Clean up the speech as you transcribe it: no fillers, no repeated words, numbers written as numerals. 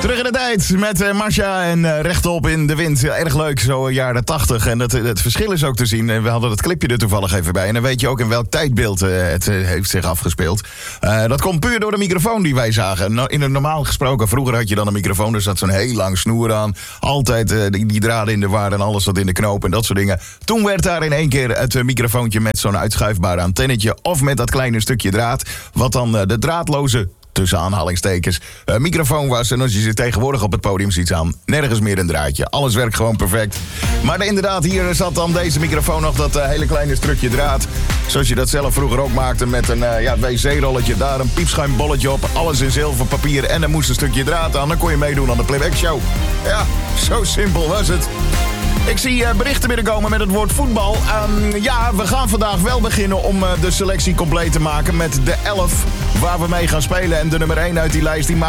Terug in de tijd met Masha en Rechtop in de Wind. Erg leuk, zo jaren 80. En het verschil is ook te zien. We hadden het clipje er toevallig even bij. En dan weet je ook in welk tijdbeeld het heeft zich afgespeeld. Dat komt puur door de microfoon die wij zagen. In een normaal gesproken, vroeger had je dan een microfoon. Er zat zo'n heel lang snoer aan. Altijd die draden in de war en alles zat in de knoop en dat soort dingen. Toen werd daar in één keer het microfoontje met zo'n uitschuifbaar antennetje. Of met dat kleine stukje draad. Wat dan de draadloze, tussen aanhalingstekens, microfoon was. En als je ze tegenwoordig op het podium ziet staan, nergens meer een draadje. Alles werkt gewoon perfect. Maar inderdaad, hier zat dan deze microfoon nog dat hele kleine stukje draad. Zoals je dat zelf vroeger ook maakte met een wc-rolletje. Daar een piepschuimbolletje op. Alles in zilverpapier. En er moest een stukje draad aan. Dan kon je meedoen aan de playback show. Ja, zo simpel was het. Ik zie berichten binnenkomen met het woord voetbal. We gaan vandaag wel beginnen om de selectie compleet te maken met de 11 waar we mee gaan spelen. En de nummer 1 uit die lijst die maakt